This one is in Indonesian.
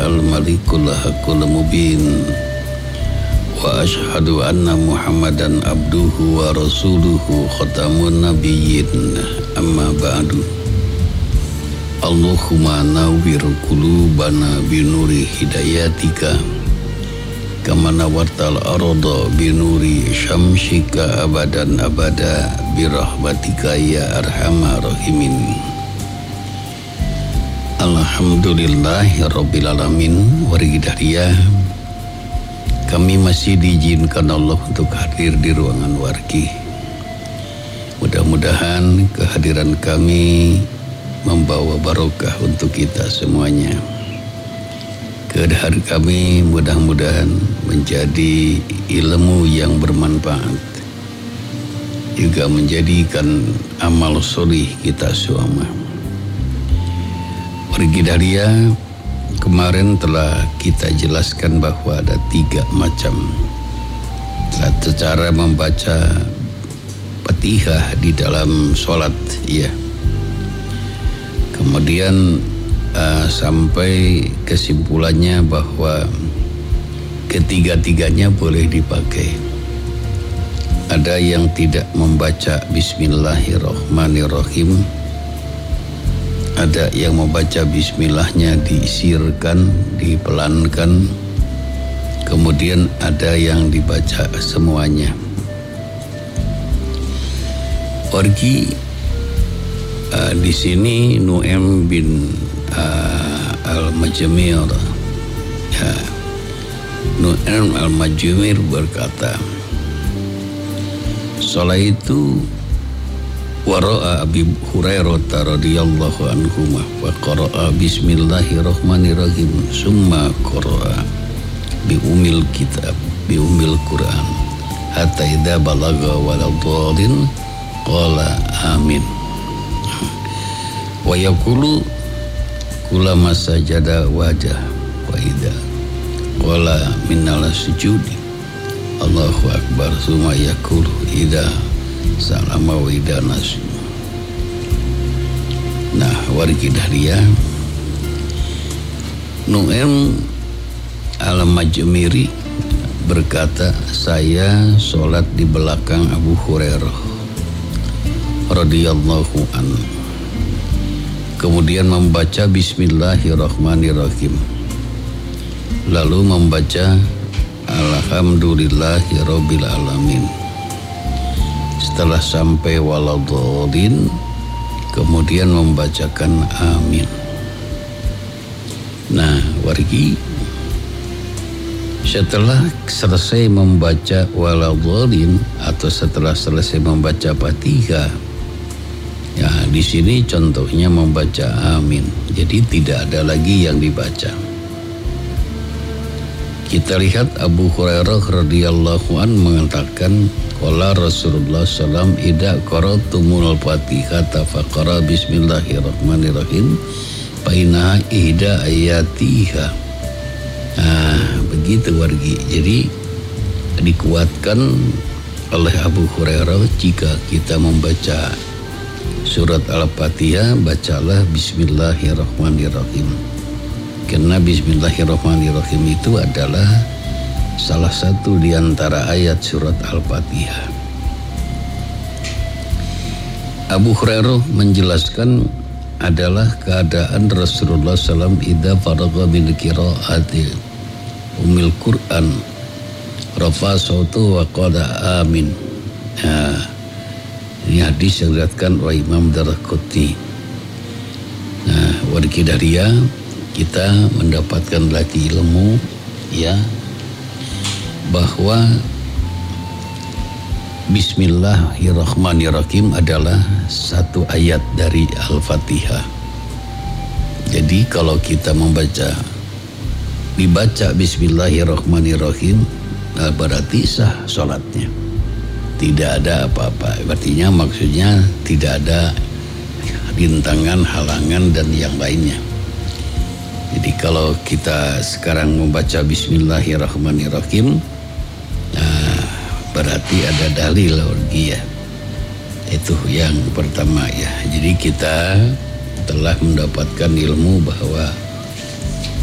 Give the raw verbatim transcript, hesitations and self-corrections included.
al-malikul haqqul mubin. Wa ashhadu anna Muhammadan abduhu wa rasuluhu khatamun nabiyyin. Amma ba'du. Allahumma nawwir qulubana binuri hidayatika kama nawartal arda binuri syamsika abadan abada birahmatika ya arhamar rahimin. Alhamdulillahi rabbil alamin. Warahmatullahi. Kami masih diizinkan Allah untuk hadir di ruangan wargi. Mudah-mudahan kehadiran kami membawa barokah untuk kita semuanya. Kehadiran kami mudah-mudahan menjadi ilmu yang bermanfaat, juga menjadikan amal solih kita semua. Wargi Dahlia, kemarin telah kita jelaskan bahwa ada tiga macam cara membaca Fatihah di dalam sholat, ya. Kemudian uh, sampai kesimpulannya bahwa ketiga-tiganya boleh dipakai. Ada yang tidak membaca Bismillahirrahmanirrahim, ada yang membaca Bismillahnya disirkan, dipelankan, kemudian ada yang dibaca semuanya. Wargi, Uh, di sini Nu'aim bin uh, Al-Majmir, ya, Nu'aim Al-Majmir berkata, sholat itu wara'a Abi Hurairah radhiyallahu anhu wa qara'a bismillahirrahmanirrahim summa qara'a bi umil kitab bi umil Quran hatta idza balagha waladhdallin qala amin. Wa yaqulu kulama sajada wajah wa idza qala minnal sujudi Allahu akbar summa yaqulu idza salama wa idza nasu. Nah, wargi Dahlia, Nu'aim Al-Majmiri berkata, saya sholat di belakang Abu Hurairah radhiyallahu anhu, kemudian membaca Bismillahirrahmanirrahim, lalu membaca Alhamdulillahirabbil alamin. Setelah sampai waladhdallin, kemudian membacakan amin. Nah, wargi, setelah selesai membaca waladhdallin atau setelah selesai membaca Fatihah, ya, di sini contohnya membaca amin. Jadi tidak ada lagi yang dibaca. Kita lihat Abu Hurairah radhiyallahu an mengatakan, qala Rasulullah sallallahu alaihi wasallam idza qara'tumul Fatihata faqra bismillahirrahmanirrahim fa inna ihda ayatiha. Nah, begitu wargi. Jadi dikuatkan oleh Abu Hurairah, jika kita membaca surat Al-Fatihah, bacalah Bismillahirrahmanirrahim. Karena Bismillahirrahmanirrahim itu adalah salah satu di antara ayat surat Al-Fatihah. Abu Hurairah menjelaskan adalah keadaan Rasulullah sallallahu alaihi wasallam idza faragha min qiraati umil Quran rafa sautu wa qala amin. Nah, ini hadis yang diriwayatkan oleh Imam Daraqutni. Nah, wargi Dahlia, kita mendapatkan lagi ilmu, ya, bahwa Bismillahirrahmanirrahim adalah satu ayat dari Al-Fatihah. Jadi kalau kita membaca, dibaca Bismillahirrahmanirrahim, nah berarti sah sholatnya. Tidak ada apa-apa. Artinya maksudnya tidak ada rintangan, halangan dan yang lainnya. Jadi kalau kita sekarang membaca Bismillahirrahmanirrahim, nah, berarti ada dalil lagi, ya. Itu yang pertama, ya. Jadi kita telah mendapatkan ilmu bahwa